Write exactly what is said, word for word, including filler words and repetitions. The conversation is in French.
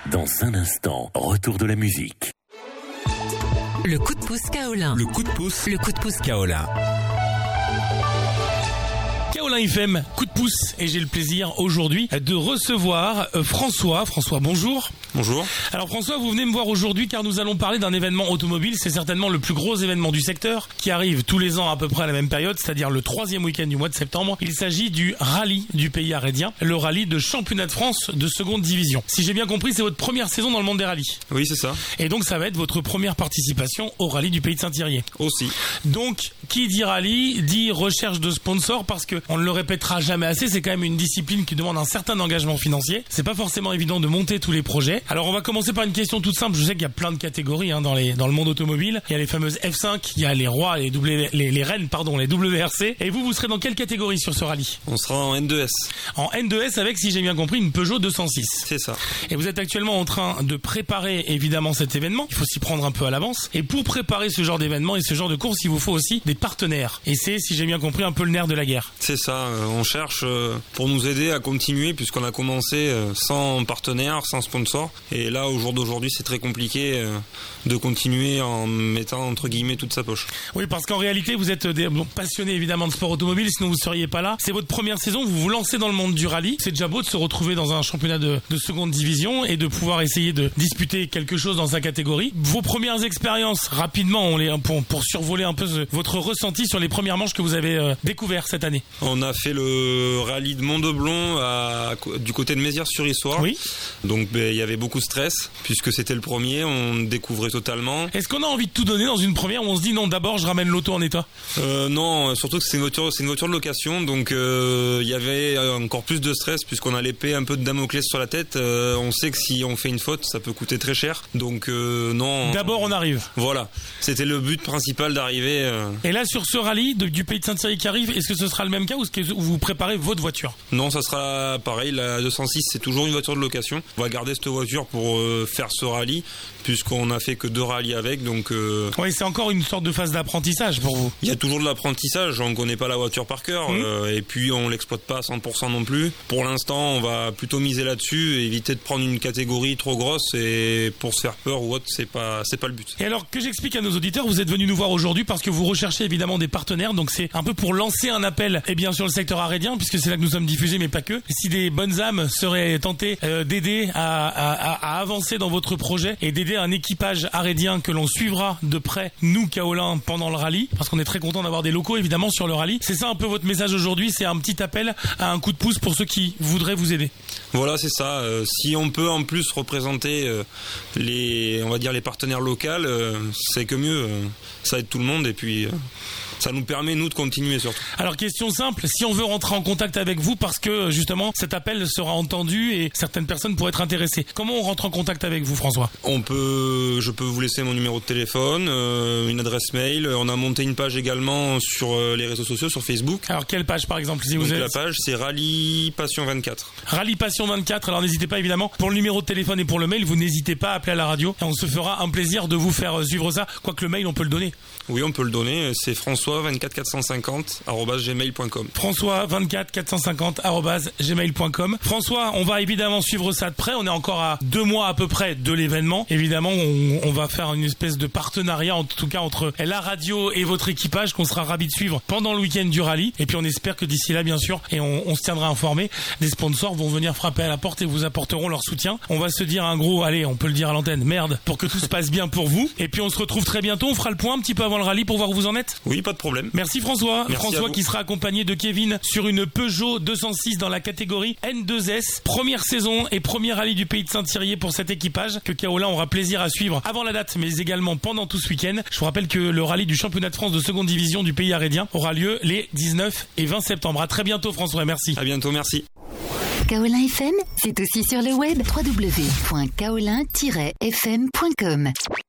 Dans un instant, retour de la musique. Le coup de pouce Kaolin. Le coup de pouce. Le coup de pouce Kaolin. Kaolin F M, coup de pouce, et j'ai le plaisir aujourd'hui de recevoir François. François, bonjour. Bonjour. Alors François, vous venez me voir aujourd'hui car nous allons parler d'un événement automobile. C'est certainement le plus gros événement du secteur qui arrive tous les ans à peu près à la même période, c'est-à-dire le troisième week-end du mois de septembre. Il s'agit du rallye du pays arédien, le rallye de championnat de France de seconde division. Si j'ai bien compris, c'est votre première saison dans le monde des rallyes. Oui, c'est ça. Et donc ça va être votre première participation au rallye du pays de Saint-Thirier. Aussi. Donc, qui dit rallye dit recherche de sponsors, parce que on ne le répétera jamais assez, c'est quand même une discipline qui demande un certain engagement financier. C'est pas forcément évident de monter tous les projets. Alors on va commencer par une question toute simple. Je sais qu'il y a plein de catégories hein, dans les dans le monde automobile. Il y a les fameuses F cinq, il y a les rois, les w, les, les reines, pardon, les W R C. Et vous, vous serez dans quelle catégorie sur ce rallye? On sera en N deux S. En N deux S avec, si j'ai bien compris, une Peugeot deux cent six. C'est ça. Et vous êtes actuellement en train de préparer évidemment cet événement. Il faut s'y prendre un peu à l'avance. Et pour préparer ce genre d'événement et ce genre de course, il vous faut aussi des partenaires. Et c'est, si j'ai bien compris, un peu le nerf de la guerre. C'est ça. Euh, on cherche euh, pour nous aider à continuer, puisqu'on a commencé euh, sans partenaire, sans sponsor. Et là, au jour d'aujourd'hui, c'est très compliqué euh, de continuer en mettant entre guillemets toute sa poche. Oui, parce qu'en réalité, vous êtes des bon, passionnés évidemment de sport automobile, sinon vous seriez pas là. C'est votre première saison, vous vous lancez dans le monde du rallye. C'est déjà beau de se retrouver dans un championnat de, de seconde division et de pouvoir essayer de disputer quelque chose dans sa catégorie. Vos premières expériences, rapidement, on les, pour, pour survoler un peu ce, votre ressenti sur les premières manches que vous avez euh, découvert cette année. On a fait le rallye de Mont-de-Blon à, du côté de Mézières-sur-Issoire. Oui. Donc ben, il y avait beaucoup de stress puisque c'était le premier, on découvrait totalement. Est-ce qu'on a envie de tout donner dans une première où on se dit non, d'abord je ramène l'auto en état? euh, Non, surtout que c'est une voiture, c'est une voiture de location, donc euh, il y avait encore plus de stress puisqu'on a l'épée un peu de Damoclès sur la tête. Euh, on sait que si on fait une faute, ça peut coûter très cher. Donc euh, non. D'abord on arrive. Voilà, c'était le but principal d'arriver. Euh... Et là sur ce rallye de, du pays de Saint-Thirier qui arrive, est-ce que ce sera le même cas ou est-ce que vous préparez votre voiture? Non, ça sera pareil. La deux cent six, c'est toujours une voiture de location. On va garder cette voiture pour euh, faire ce rallye puisqu'on a fait que deux rallyes avec. Donc euh... oui, c'est encore une sorte de phase d'apprentissage pour vous. Il y a toujours de l'apprentissage. On connaît pas la voiture par cœur mmh. euh, et puis on l'exploite pas à cent pour cent non plus. Pour l'instant, on va plutôt miser là-dessus et éviter de prendre une catégorie trop grosse et pour se faire peur ou autre, c'est pas c'est pas le but. Et alors que j'explique à nos auditeurs, vous êtes venus nous voir aujourd'hui parce que vous recherchez évidemment des partenaires. Donc c'est un peu pour lancer un appel et bien sur le secteur arédien puisque c'est là que nous sommes diffusés, mais pas que. Si des bonnes âmes seraient tentées euh, d'aider à, à, à, à avancer dans votre projet et d'aider un équipage arédien que l'on suivra de près, nous Kaolin, pendant le rallye, parce qu'on est très content d'avoir des locaux évidemment sur le rallye. C'est ça un peu votre message aujourd'hui, c'est un petit appel à un coup de pouce pour ceux qui voudraient vous aider. Voilà, c'est ça. Euh, si on peut en plus représenter euh, les, on va dire les partenaires locaux, euh, c'est que mieux. Euh, ça aide tout le monde et puis. Euh... Ça nous permet, nous, de continuer surtout. Alors, question simple, si on veut rentrer en contact avec vous, parce que, justement, cet appel sera entendu et certaines personnes pourraient être intéressées. Comment on rentre en contact avec vous, François? On peut, je peux vous laisser mon numéro de téléphone, euh, une adresse mail. On a monté une page également sur euh, les réseaux sociaux, sur Facebook. Alors, quelle page, par exemple, si Donc, vous êtes... la page, c'est Rallye Passion vingt-quatre. Rallye Passion vingt-quatre. Alors, n'hésitez pas, évidemment, pour le numéro de téléphone et pour le mail, vous n'hésitez pas à appeler à la radio. Et on se fera un plaisir de vous faire suivre ça. Quoique le mail, on peut le donner. Oui, on peut le donner. C'est François vingt-quatre quatre cent cinquante arobase gmail point com. François vingt-quatre quatre cent cinquante arobase gmail point com. François, on va évidemment suivre ça de près. On est encore à deux mois à peu près de l'événement. Évidemment, on, on va faire une espèce de partenariat, en tout cas entre la radio et votre équipage, qu'on sera ravis de suivre pendant le week-end du rallye. Et puis on espère que d'ici là, bien sûr, et on, on se tiendra informé, des sponsors vont venir frapper à la porte et vous apporteront leur soutien. On va se dire un gros, allez, on peut le dire à l'antenne, merde, pour que tout se passe bien pour vous. Et puis on se retrouve très bientôt. On fera le point un petit peu avant le rallye pour voir où vous en êtes. Oui, pas de problème. Merci François. Merci François qui sera accompagné de Kevin sur une Peugeot deux cent six dans la catégorie N deux S. Première saison et premier rallye du pays de Saint-Thirier pour cet équipage que Kaolin aura plaisir à suivre avant la date, mais également pendant tout ce week-end. Je vous rappelle que le rallye du championnat de France de seconde division du pays arédien aura lieu les dix-neuf et vingt septembre. À très bientôt François et merci. À bientôt, merci. Kaolin F M, c'est aussi sur le web w w w point kaolin tiret f m point com.